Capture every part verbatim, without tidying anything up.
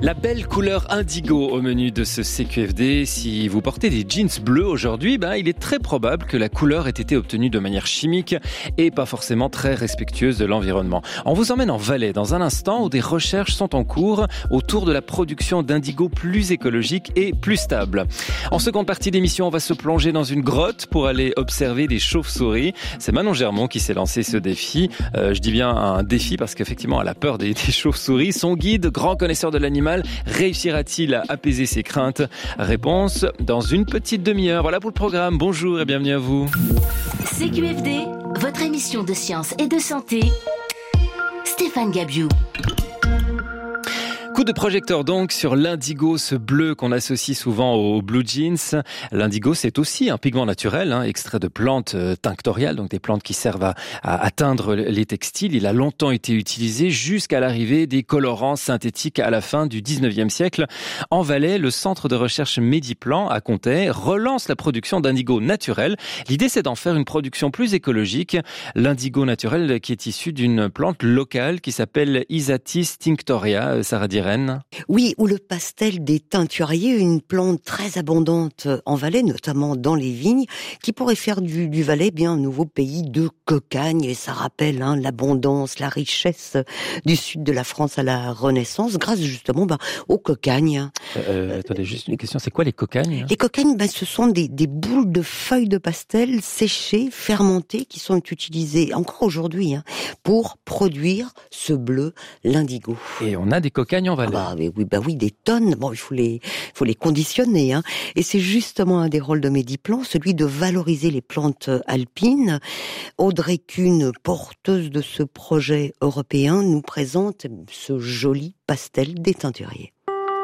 La belle couleur indigo au menu de ce C Q F D. Si vous portez des jeans bleus aujourd'hui, ben, il est très probable que la couleur ait été obtenue de manière chimique et pas forcément très respectueuse de l'environnement. On vous emmène en Valais dans un instant où des recherches sont en cours autour de la production d'indigo plus écologique et plus stable. En seconde partie d'émission, on va se plonger dans une grotte pour aller observer des chauves-souris. C'est Manon Germont qui s'est lancé ce défi. Euh, je dis bien un défi parce qu'effectivement, elle a peur des, des chauves-souris. Son guide, grand connaisseur de l'animal, réussira-t-il à apaiser ses craintes? Réponse dans une petite demi-heure. Voilà pour le programme. Bonjour et bienvenue à vous. C Q F D, votre émission de science et de santé. Stéphane Gabiou. Coup de projecteur donc sur l'indigo, ce bleu qu'on associe souvent aux blue jeans. L'indigo, c'est aussi un pigment naturel, hein, extrait de plantes euh, tinctoriales, donc des plantes qui servent à, à atteindre les textiles. Il a longtemps été utilisé jusqu'à l'arrivée des colorants synthétiques à la fin du dix-neuvième siècle. En Valais, le centre de recherche Mediplan à Contaix relance la production d'indigo naturel. L'idée, c'est d'en faire une production plus écologique. L'indigo naturel qui est issu d'une plante locale qui s'appelle Isatis tinctoria. Sarah Diren. Oui, ou le pastel des teinturiers, une plante très abondante en Valais, notamment dans les vignes, qui pourrait faire du, du Valais bien un nouveau pays de cocagne. Et ça rappelle hein, l'abondance, la richesse du sud de la France à la Renaissance, grâce justement ben, aux cocagnes. Euh, attendez, juste une question, c'est quoi les cocagnes? Les cocagnes, ben, ce sont des, des boules de feuilles de pastel séchées, fermentées, qui sont utilisées encore aujourd'hui hein, pour produire ce bleu, l'indigo. Et on a des cocagnes en Valais. Ah bah, mais oui, bah oui, des tonnes. Bon, il faut les, il faut les conditionner, hein. Et c'est justement un des rôles de Mediplan, celui de valoriser les plantes alpines. Audrey Kuhn, porteuse de ce projet européen, nous présente ce joli pastel des teinturiers.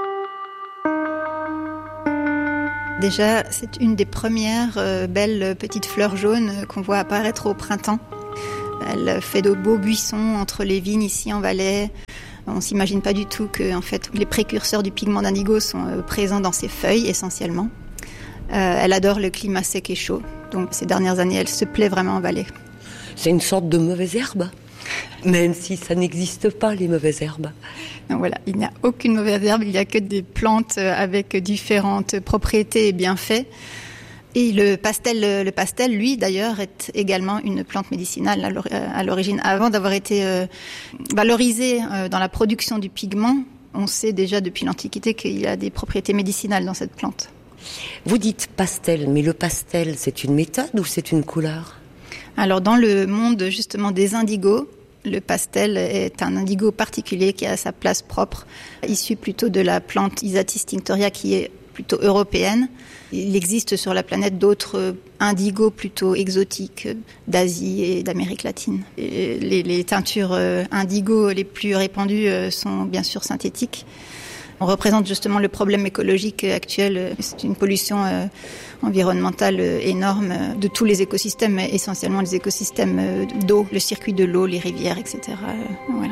Déjà, c'est une des premières euh, belles petites fleurs jaunes qu'on voit apparaître au printemps. Elle fait de beaux buissons entre les vignes ici en Valais. On s'imagine pas du tout que en fait, les précurseurs du pigment d'indigo sont euh, présents dans ses feuilles essentiellement. Euh, elle adore le climat sec et chaud. Donc ces dernières années, elle se plaît vraiment en Valais. C'est une sorte de mauvaise herbe, même si ça n'existe pas, les mauvaises herbes. Donc voilà, il n'y a aucune mauvaise herbe, il n'y a que des plantes avec différentes propriétés et bienfaits. Et le pastel, le pastel, lui, d'ailleurs, est également une plante médicinale à l'origine. Avant d'avoir été euh, valorisé euh, dans la production du pigment, on sait déjà depuis l'Antiquité qu'il y a des propriétés médicinales dans cette plante. Vous dites pastel, mais le pastel, c'est une méthode ou c'est une couleur? Alors, dans le monde, justement, des indigos, le pastel est un indigo particulier qui a sa place propre, issu plutôt de la plante Isatis tinctoria qui est plutôt européenne. Il existe sur la planète d'autres indigos plutôt exotiques d'Asie et d'Amérique latine. Et les, les teintures indigo les plus répandues sont bien sûr synthétiques. On représente justement le problème écologique actuel. C'est une pollution environnementale énorme de tous les écosystèmes, essentiellement les écosystèmes d'eau, le circuit de l'eau, les rivières, et cetera. Voilà.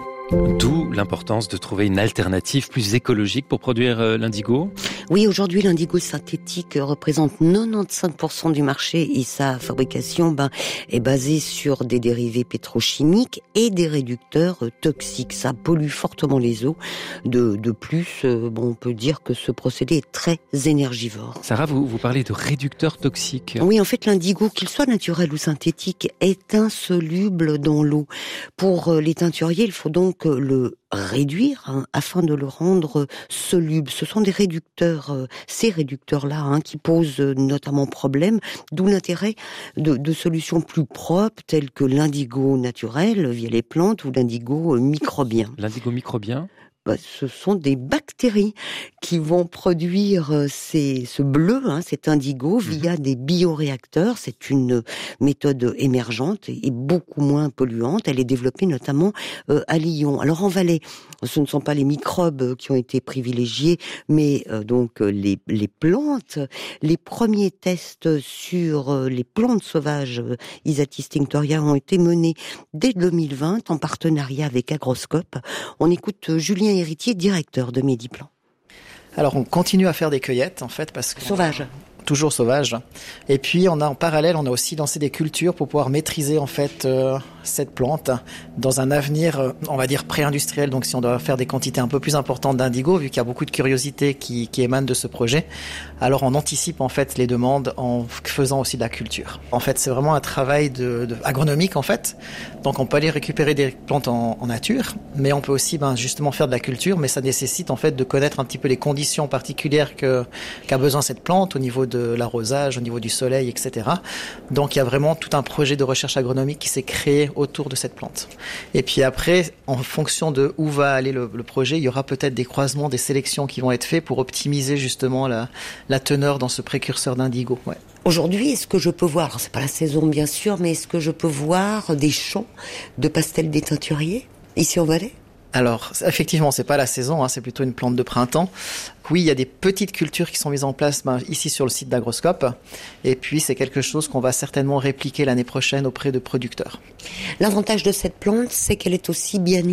D'où l'importance de trouver une alternative plus écologique pour produire euh, l'indigo. Oui, aujourd'hui, l'indigo synthétique représente quatre-vingt-quinze pour cent du marché et sa fabrication ben, est basée sur des dérivés pétrochimiques et des réducteurs toxiques. Ça pollue fortement les eaux. De, de plus, euh, bon, on peut dire que ce procédé est très énergivore. Sarah, vous, vous parlez de réducteurs toxiques. Oui, en fait, l'indigo, qu'il soit naturel ou synthétique, est insoluble dans l'eau. Pour les teinturiers, il faut donc le réduire hein, afin de le rendre soluble. Ce sont des réducteurs, euh, ces réducteurs-là hein, qui posent euh, notamment problème, d'où l'intérêt de, de solutions plus propres telles que l'indigo naturel via les plantes ou l'indigo euh, microbien. L'indigo microbien ? Bah, ce sont des bactéries qui vont produire ces, ce bleu, hein, cet indigo, via mmh. des bioréacteurs. C'est une méthode émergente et beaucoup moins polluante. Elle est développée notamment euh, à Lyon. Alors en Valais, ce ne sont pas les microbes qui ont été privilégiés, mais euh, donc les, les plantes. Les premiers tests sur euh, les plantes sauvages euh, Isatis tinctoria ont été menés dès deux mille vingt en partenariat avec Agroscope. On écoute euh, Julien Héritier, directeur de Mediplan. Alors on continue à faire des cueillettes en fait parce que sauvage. Toujours sauvage. Et puis on a en parallèle, on a aussi lancé des cultures pour pouvoir maîtriser en fait euh, cette plante dans un avenir, on va dire, pré-industriel. Donc si on doit faire des quantités un peu plus importantes d'indigo, vu qu'il y a beaucoup de curiosité qui, qui émane de ce projet, alors on anticipe en fait les demandes en faisant aussi de la culture. En fait, c'est vraiment un travail de, de agronomique en fait. Donc on peut aller récupérer des plantes en, en nature, mais on peut aussi ben, justement faire de la culture, mais ça nécessite en fait de connaître un petit peu les conditions particulières que, qu'a besoin cette plante au niveau de l'arrosage, au niveau du soleil, et cetera. Donc il y a vraiment tout un projet de recherche agronomique qui s'est créé autour de cette plante. Et puis après, en fonction de où va aller le, le projet, il y aura peut-être des croisements, des sélections qui vont être faits pour optimiser justement la, la teneur dans ce précurseur d'indigo. Ouais. Aujourd'hui, est-ce que je peux voir, alors c'est pas la saison bien sûr, mais est-ce que je peux voir des champs de pastel des teinturiers ici en Valais ? Alors, effectivement, c'est pas la saison, hein, c'est plutôt une plante de printemps. Oui, il y a des petites cultures qui sont mises en place ben, ici sur le site d'Agroscope. Et puis, c'est quelque chose qu'on va certainement répliquer l'année prochaine auprès de producteurs. L'avantage de cette plante, c'est qu'elle est aussi biannuelle ?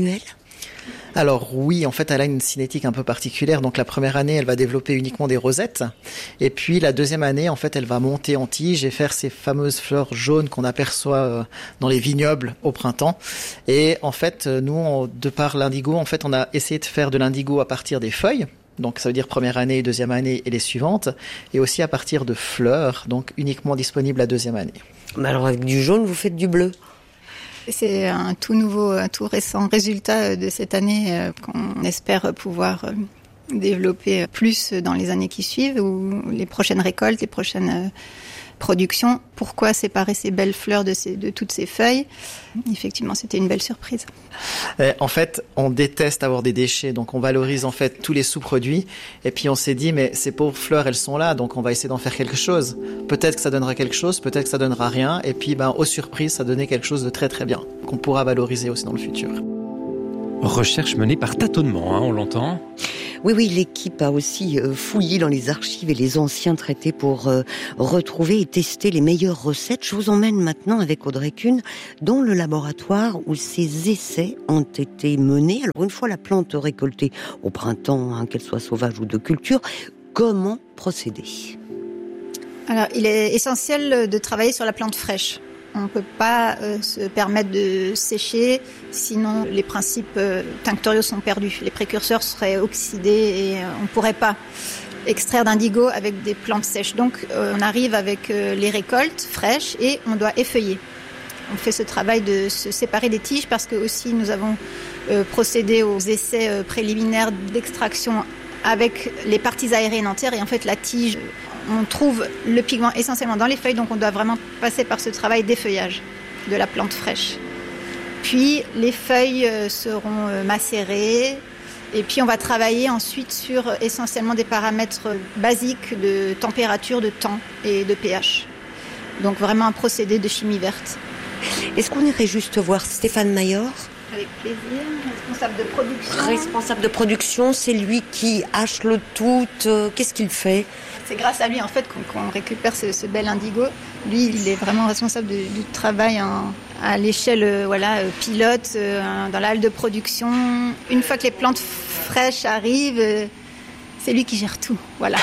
Alors oui, en fait, elle a une cinétique un peu particulière. Donc la première année, elle va développer uniquement des rosettes. Et puis la deuxième année, en fait, elle va monter en tige et faire ces fameuses fleurs jaunes qu'on aperçoit dans les vignobles au printemps. Et en fait, nous, de par l'indigo, en fait, on a essayé de faire de l'indigo à partir des feuilles. Donc ça veut dire première année, deuxième année et les suivantes. Et aussi à partir de fleurs, donc uniquement disponibles la deuxième année. Mais alors avec du jaune, vous faites du bleu ? C'est un tout nouveau, un tout récent résultat de cette année qu'on espère pouvoir développer plus dans les années qui suivent ou les prochaines récoltes, les prochaines productions. Pourquoi séparer ces belles fleurs de, ces, de toutes ces feuilles ? Effectivement, c'était une belle surprise. En fait, on déteste avoir des déchets, donc on valorise en fait tous les sous-produits. Et puis on s'est dit, mais ces pauvres fleurs, elles sont là, donc on va essayer d'en faire quelque chose. Peut-être que ça donnera quelque chose, peut-être que ça donnera rien. Et puis, ben, aux surprises, ça donnait quelque chose de très très bien, qu'on pourra valoriser aussi dans le futur. Recherche menée par tâtonnement, hein, on l'entend. Oui, oui, l'équipe a aussi fouillé dans les archives et les anciens traités pour euh, retrouver et tester les meilleures recettes. Je vous emmène maintenant avec Audrey Kuhn dans le laboratoire où ces essais ont été menés. Alors, une fois la plante récoltée au printemps, hein, qu'elle soit sauvage ou de culture, comment procéder ? Alors, il est essentiel de travailler sur la plante fraîche. On ne peut pas euh, se permettre de sécher, sinon les principes euh, tinctoriaux sont perdus. Les précurseurs seraient oxydés et euh, on ne pourrait pas extraire d'indigo avec des plantes sèches. Donc euh, on arrive avec euh, les récoltes fraîches et on doit effeuiller. On fait ce travail de se séparer des tiges parce que aussi nous avons euh, procédé aux essais euh, préliminaires d'extraction avec les parties aériennes entières et en fait la tige, on trouve le pigment essentiellement dans les feuilles, donc on doit vraiment passer par ce travail d'effeuillage de la plante fraîche. Puis les feuilles seront macérées et puis on va travailler ensuite sur essentiellement des paramètres basiques de température, de temps et de pH. Donc vraiment un procédé de chimie verte. Est-ce qu'on irait juste voir Stéphane Mayor ? Avec plaisir, responsable de production. Responsable de production, c'est lui qui hache le tout. Euh, qu'est-ce qu'il fait ? C'est grâce à lui en fait qu'on, qu'on récupère ce, ce bel indigo. Lui, il est vraiment responsable de, du travail en, à l'échelle euh, voilà, euh, pilote, euh, dans la halle de production. Une fois que les plantes fraîches arrivent, euh, c'est lui qui gère tout. Voilà.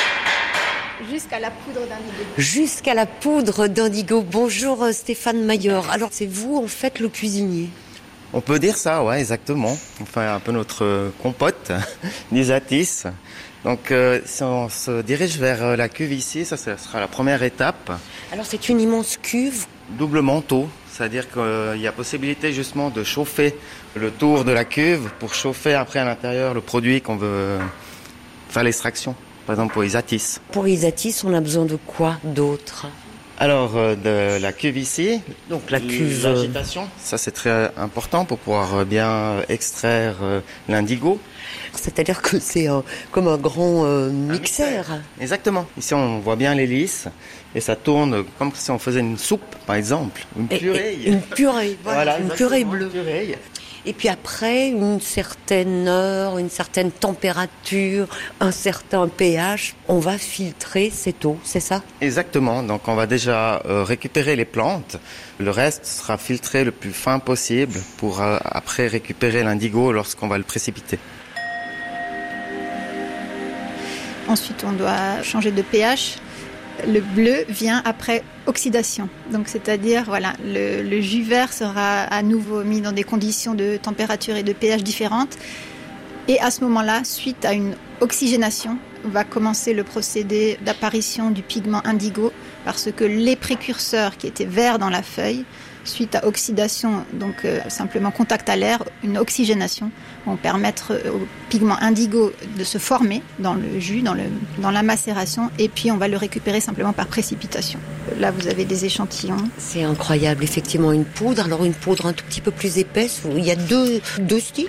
Jusqu'à la poudre d'indigo. Jusqu'à la poudre d'indigo. Bonjour Stéphane Mayor. Alors c'est vous en fait le cuisinier ? On peut dire ça, ouais, exactement. On fait un peu notre compote d'Isatis. Donc, euh, si on se dirige vers la cuve ici, ça, ça sera la première étape. Alors, c'est une immense cuve. Double manteau, c'est-à-dire qu'il y a possibilité justement de chauffer le tour de la cuve pour chauffer après à l'intérieur le produit qu'on veut faire l'extraction. Par exemple, pour Isatis. Pour Isatis, on a besoin de quoi d'autre ? Alors, euh, de la cuve ici, donc la cuve l'agitation, ça c'est très important pour pouvoir bien extraire euh, l'indigo. C'est-à-dire que c'est euh, comme un grand euh, mixeur. Un mixeur. Exactement. Ici, on voit bien l'hélice et ça tourne comme si on faisait une soupe, par exemple, une purée. Et, et, une purée, voilà, voilà une purée bleue. Une purée. Et puis après, une certaine heure, une certaine température, un certain pH, on va filtrer cette eau, c'est ça ? Exactement. Donc on va déjà euh, récupérer les plantes. Le reste sera filtré le plus fin possible pour euh, après récupérer l'indigo lorsqu'on va le précipiter. Ensuite, on doit changer de pH. Le bleu vient après oxydation. Donc, c'est-à-dire, voilà, le, le jus vert sera à nouveau mis dans des conditions de température et de pH différentes. Et à ce moment-là, suite à une oxygénation, va commencer le procédé d'apparition du pigment indigo parce que les précurseurs qui étaient verts dans la feuille, suite à oxydation, donc euh, simplement contact à l'air, une oxygénation, vont permettre au pigment indigo de se former dans le jus, dans, le, dans la macération, et puis on va le récupérer simplement par précipitation. Là, vous avez des échantillons. C'est incroyable, effectivement, une poudre, alors une poudre un tout petit peu plus épaisse, il y a deux, deux styles.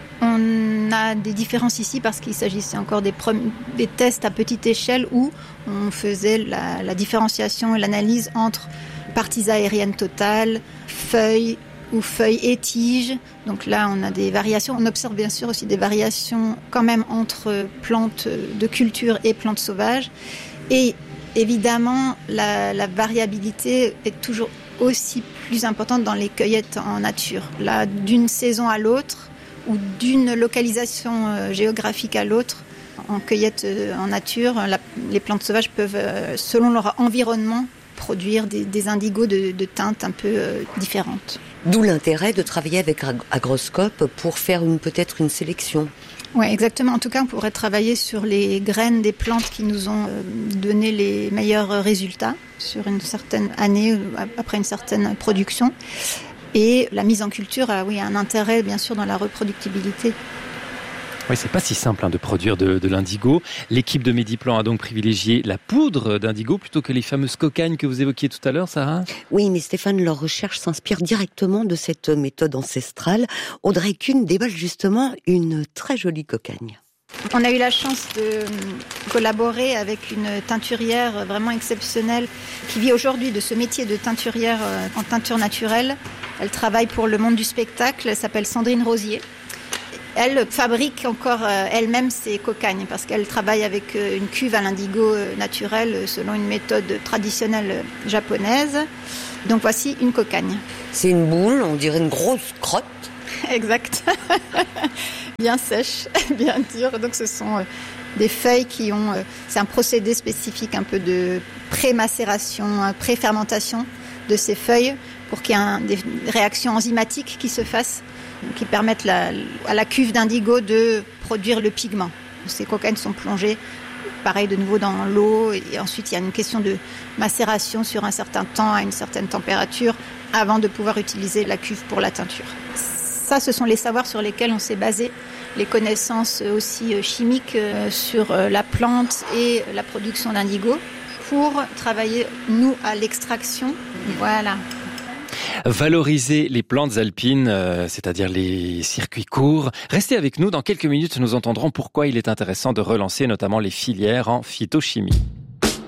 On a des différences ici parce qu'il s'agissait encore des, premiers, des tests à petite échelle où on faisait la, la différenciation et l'analyse entre parties aériennes totales, feuilles ou feuilles et tiges. Donc là, on a des variations. On observe bien sûr aussi des variations quand même entre plantes de culture et plantes sauvages. Et évidemment, la, la variabilité est toujours aussi plus importante dans les cueillettes en nature. Là, d'une saison à l'autre, ou d'une localisation géographique à l'autre, en cueillette en nature, la, les plantes sauvages peuvent, selon leur environnement, produire des, des indigos de, de teintes un peu euh, différentes. D'où l'intérêt de travailler avec Agroscope pour faire une, peut-être une sélection. Oui, exactement. En tout cas, on pourrait travailler sur les graines des plantes qui nous ont euh, donné les meilleurs résultats sur une certaine année, après une certaine production. Et la mise en culture a oui, un intérêt, bien sûr, dans la reproductibilité. Oui, c'est pas si simple hein, de produire de, de l'indigo. L'équipe de Mediplan a donc privilégié la poudre d'indigo plutôt que les fameuses cocagnes que vous évoquiez tout à l'heure, Sarah. Oui, mais Stéphane, leur recherche s'inspire directement de cette méthode ancestrale. Audrey Kuhn déballe justement une très jolie cocagne. On a eu la chance de collaborer avec une teinturière vraiment exceptionnelle qui vit aujourd'hui de ce métier de teinturière en teinture naturelle. Elle travaille pour le monde du spectacle, elle s'appelle Sandrine Rosier. Elle fabrique encore euh, elle-même ses cocagnes parce qu'elle travaille avec euh, une cuve à l'indigo euh, naturel selon une méthode traditionnelle japonaise. Donc voici une cocagne. C'est une boule, on dirait une grosse crotte. Exact. Bien sèche, bien dure. Donc ce sont euh, des feuilles qui ont... Euh, c'est un procédé spécifique un peu de pré-macération, euh, pré-fermentation de ces feuilles pour qu'il y ait un, des réactions enzymatiques qui se fassent, qui permettent la, à la cuve d'indigo de produire le pigment. Ces cocagnes sont plongées, pareil de nouveau dans l'eau, et ensuite il y a une question de macération sur un certain temps, à une certaine température, avant de pouvoir utiliser la cuve pour la teinture. Ça, ce sont les savoirs sur lesquels on s'est basé, les connaissances aussi chimiques sur la plante et la production d'indigo, pour travailler, nous, à l'extraction. Voilà. Valoriser les plantes alpines, euh, c'est-à-dire les circuits courts. Restez avec nous, dans quelques minutes, nous entendrons pourquoi il est intéressant de relancer notamment les filières en phytochimie.